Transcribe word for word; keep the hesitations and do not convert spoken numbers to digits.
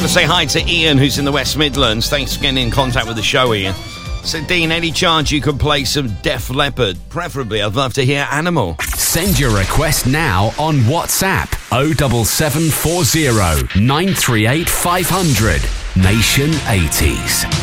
to say hi to Ian, who's in the West Midlands. Thanks for getting in contact with the show, Ian. So, Dean, any chance you could play some Def Leppard? Preferably, I'd love to hear Animal. Send your request now on WhatsApp oh seven seven four zero nine three eight five hundred. Nation eighties.